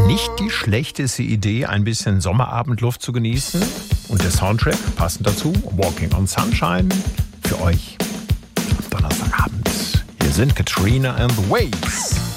Nicht die schlechteste Idee, ein bisschen Sommerabendluft zu genießen. Und der Soundtrack passend dazu, Walking on Sunshine, für euch am Donnerstagabend. Hier sind Katrina and the Waves.